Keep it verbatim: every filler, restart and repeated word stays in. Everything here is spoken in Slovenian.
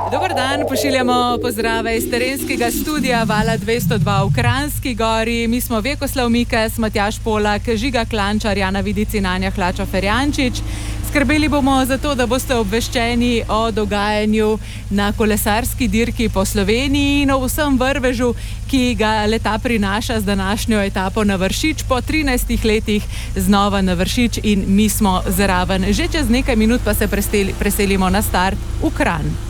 Dober dan, pošiljamo pozdrave iz terenskega studia Vala dvesto dva v Kranjski Gori. Mi smo Vjekoslav Mikes, Matjaž Polak, Žiga Klančar, Jana Vidic in Anja Hlača-Ferjančič. Skrbeli bomo za to, da boste obveščeni o dogajanju na kolesarski dirki po Sloveniji in o vsem vrvežu, ki ga leta prinaša z današnjo etapo na Vršič. Po trinajstih letih znova na Vršič in mi smo zraven. Že čez nekaj minut pa se preselimo na start v Kranj.